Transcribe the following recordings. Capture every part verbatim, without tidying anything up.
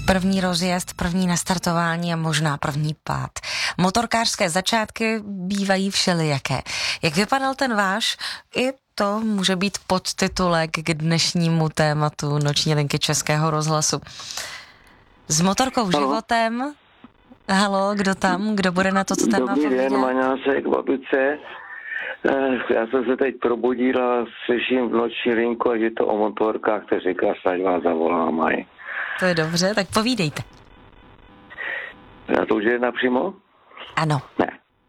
První rozjezd, první nastartování a možná první pád. Motorkářské začátky bývají všelijaké. Jak vypadal ten váš? I to může být podtitulek k dnešnímu tématu Noční linky Českého rozhlasu. S motorkou životem. Halo, kdo tam? Kdo bude na to, co téma povídat? Dobrý den, Maňásek, babice. Já jsem se teď probudil a slyším v noční linku, a je to o motorkách, který říká, snad vás zavolám aj. To je dobře, tak povídejte. Já to už je napřímo? Ano. Ne.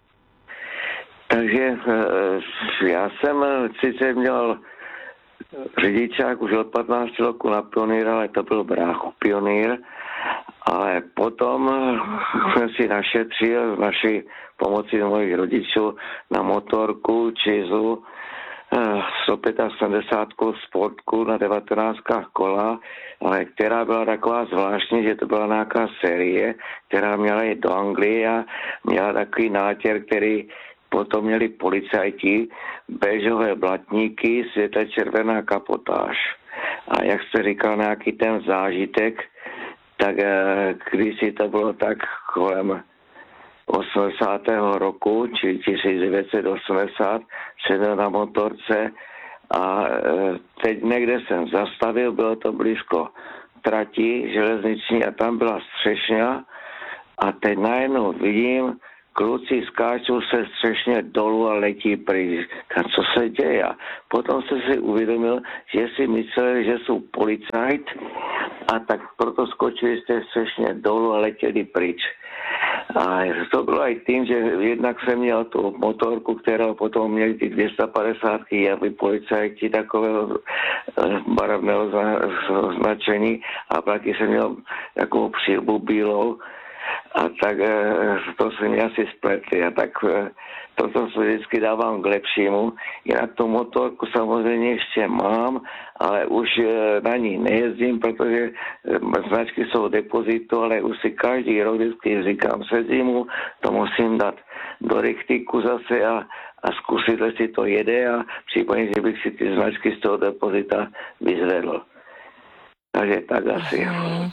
Takže já jsem sice měl řidičák už od patnácti roku na Pionýr, ale to byl bráchu Pionýr, ale potom jsem si našetřil naši pomocí mojich rodičů na motorku Čizu sto sedmdesát pět sportku na devatenáctkách kola, ale která byla taková zvláštní, že to byla nějaká série, která měla jít do Anglie a měla takový nátěr, který potom měli policajti, béžové blatníky, světle červená kapotáž. A jak jste říkal, nějaký ten zážitek, tak když si to bylo tak kolem osmdesátého roku, či tisíc devět set osmdesát, sedl na motorce a teď někde jsem zastavil, bylo to blízko trati železniční a tam byla střešňa a teď najednou vidím, kluci skáčou se střešně dolů a letí pryč. A co se děje? A potom jsem si uvědomil, že si mysleli, že jsou policajt a tak proto skočili z té střešně dolů a letěli pryč. A to bylo i tím, že jednak jsem měl tu motorku, kterou potom měli ty dvě stě padesát, aby policajti takového barevného značení a taky jsem měl takovou přilbu bílou. A tak to se mi asi spletli a tak toto se vždycky dávám k lepšímu. Jinak tu motorku samozřejmě ještě mám, ale už na ní nejezdím, protože značky jsou depozitu, ale už si každý rok vždycky říkám se zimu, to musím dát do rechtíku zase a, a zkusit, jestli to jede a případně, že bych si ty značky z toho depozita vyzvedl. Takže tak asi. Hmm.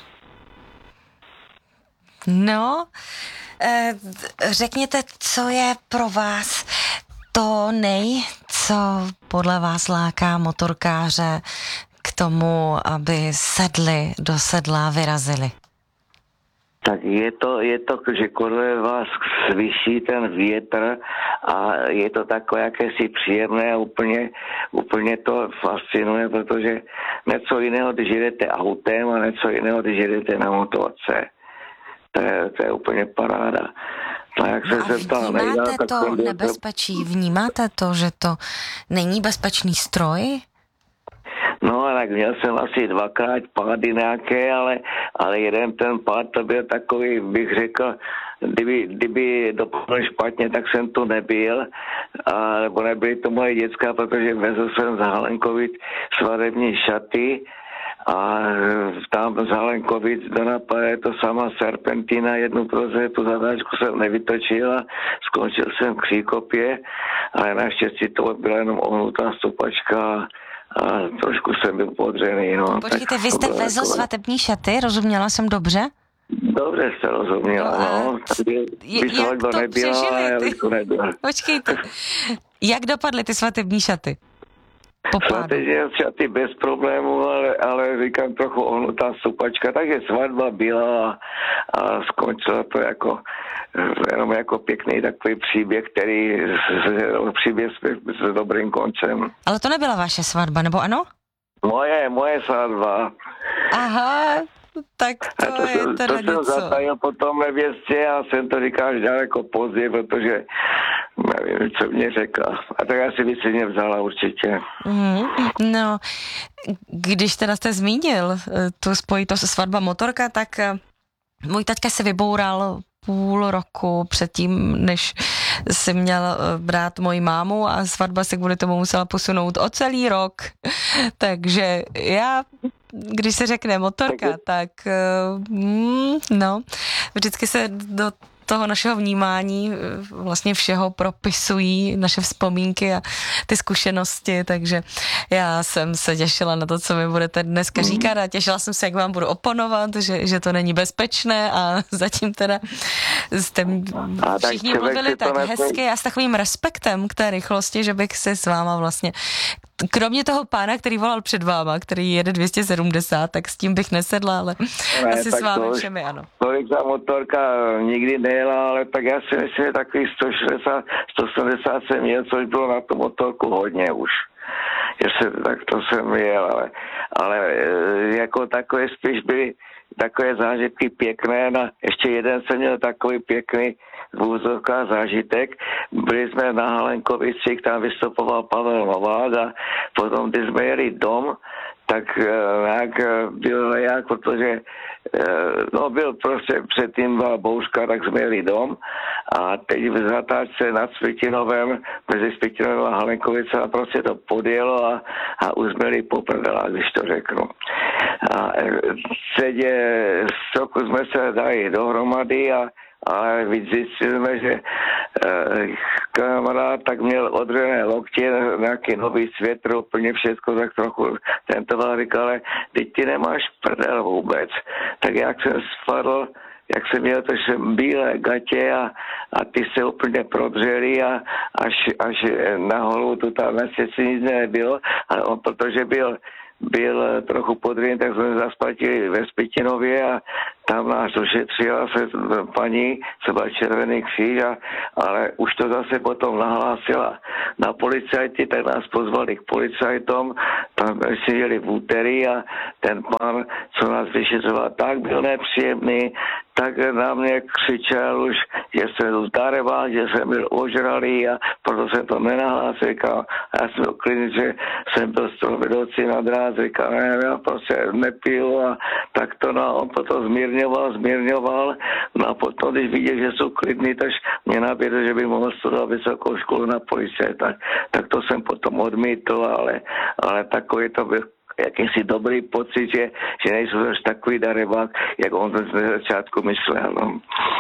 No, řekněte, co je pro vás to nej, co podle vás láká motorkáře k tomu, aby sedli do sedla, vyrazili? Tak je to, je to, že kolem vás svisí ten větr a je to takové jakési příjemné a úplně, úplně to fascinuje, protože něco jiného, když jedete autem a něco jiného, když jedete na motorce. To je, to je úplně paráda. No jak se a zeptal, vnímáte nejde, to nebezpečí? Vnímáte to, že to není bezpečný stroj? No, tak měl jsem asi dvakrát pády nějaké, ale, ale jeden ten pád to byl takový, bych řekl, kdyby, kdyby dopadl špatně, tak jsem to nebyl, a, nebo nebyly to moje děcka, protože vezl jsem z Halenkovic svadební šaty, a tam z Halenkovic do Napa je to sama serpentina, jednu proze, tu zadáčku jsem nevytočil a skončil jsem v Kříkopě, ale naštěstí to byla jenom ohnutá stopačka a trošku jsem byl podřený. No. Počkejte, vy jste vezl jako svatební šaty, rozuměla jsem dobře? Dobře jste rozuměla, no. no. Tady je, jak to nebyla, přežili ty? Nebyla. Počkejte, jak dopadly ty svatební šaty? Svatební šaty bez problémů, ale, ale říkám trochu ohnutá stupačka, takže svatba byla a, a skončila to jako jenom jako pěkný takový příběh, který příběh s, s dobrým koncem. Ale to nebyla vaše svatba, nebo ano? Moje, moje svatba. Aha, tak to, to je jsem, teda to něco. To jsem zatajil potom nevěstě a jsem to říkal až daleko později, protože nevím, co mě řekla. A tak asi by si mě vzala určitě. Mm, no, když teda jste zmínil tu spojitost svatba motorka, tak můj taťka se vyboural půl roku předtím, než si měl brát moji mámu a svatba se kvůli tomu musela posunout o celý rok. Takže já, když se řekne motorka, tak mm, no, vždycky se do toho našeho vnímání vlastně všeho propisují naše vzpomínky a ty zkušenosti, takže já jsem se těšila na to, co mi budete dneska říkat a těšila jsem se, jak vám budu oponovat, že, že to není bezpečné a zatím teda jste všichni mluvili tak hezky a s takovým respektem k té rychlosti, že bych se s váma vlastně, kromě toho pána, který volal před váma, který jede dvě stě sedmdesát, tak s tím bych nesedla, ale ne, asi s vámi to, všemi, ano. Tolik ta motorka nikdy nejela, ale tak já si myslím, že takový sto šedesát, sto sedmdesát jsem měl, což bylo na tu motorku hodně už. Jestli, tak to jsem jel, ale, ale jako takové spíš byly takové zážitky pěkné. A ještě jeden jsem měl takový pěkný vůzovka zážitek. Byli jsme na Halenkovicích, tam vystupoval Pavel Novák a potom, když jsme jeli dom, tak jak byl lejak, protože no byl prostě předtím byla bouřka, tak jsme jeli dom a teď v zatáčce nad Svitinovem, mezi Svitinovem a Halenkovice a prostě to podjelo a, a už jsme jeli po prdelách, když to řeknu. A sedě, stoku jsme se dali dohromady a ale zjistili jsme, že eh, kamarád tak měl odřené lokty, nějaký nový světr, úplně všechno, tak trochu tentoval, říkal, ale teď ty nemáš prdel vůbec. Tak jak jsem spadl, jak jsem měl to bílé gatě a, a ty se úplně prodřeli a až, až na holu tu tam si nic nebylo, ale on, protože byl byl trochu podrýn, tak jsme zaspatili ve Spitinově a tam nás došetřila se paní, co byl Červený kříž, a, ale už to zase potom nahlásila na policajty, tak nás pozvali k policajtům, tam si jeli v úterý a ten pán, co nás vyšetřoval, tak byl nepříjemný, tak na mě křičel už, že jsem byl darebák, že jsem byl ožralý a proto jsem to nenahlásil. A já jsem byl klidný, že jsem byl strojvedoucí na dráze, říkal, ne, já prostě nepiju a tak to no, on potom zmírňoval, zmírňoval, no a potom, když viděl, že jsou klidný, tak mě nabídl, že by mohl studovat vysokou školu na policie, tak, tak to jsem potom odmítl, ale, ale takový to byl jakýsi dobrý pocit, že, že nejsou až takový darebák, jak on na začátku myslel. No.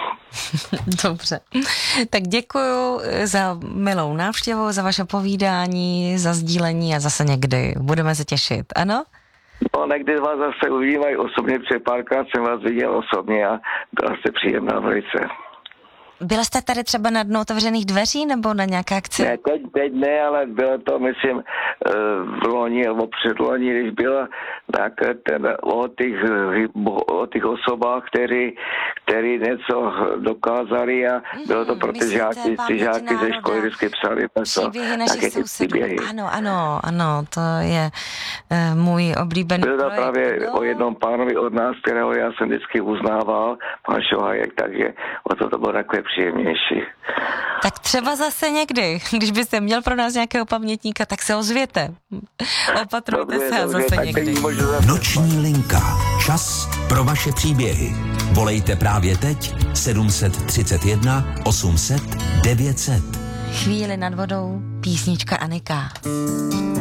Dobře. Tak děkuju za milou návštěvu, za vaše povídání, za sdílení a zase někdy budeme se těšit, ano? No, někdy vás zase uvidím aj osobně, před párkrát jsem vás viděl osobně a byla jste příjemná velice. Byla jste tady třeba na dnu otevřených dveří nebo na nějaké akci? Ne, teď, teď ne, ale bylo to, myslím, v loni nebo předloni, když byla tak ten, o, těch, o těch osobách, který, který něco dokázali a mm, bylo to pro ty žáky, ty žáky ze školy vždycky psali. Příběhy našich sousedů. Ano, ano, ano, to je uh, můj oblíbený Bylo to projekt. právě no. o jednom pánovi od nás, kterého já jsem vždycky uznával, pan Šohajek, takže o to to bylo takové příjemnější. Tak třeba zase někdy, když byste měl pro nás nějakého pamětníka, tak se ozvěte. Opatrujte dobře, se a dobře, zase někdy. Noční linka. Čas pro vaše příběhy. Volejte právě teď sedm set třicet jedna osm set devět set. Chvíli nad vodou, písnička Anika.